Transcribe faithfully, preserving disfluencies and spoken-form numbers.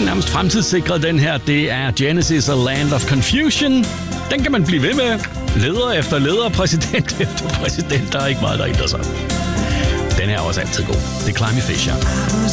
nærmest fremtidssikret, den her. Det er Genesis og Land of Confusion. Den kan man blive ved med. Leder efter leder, præsident efter præsident. Der er ikke meget, der ændrer sig. Den er også altid god. Det er Climby Fisher. I was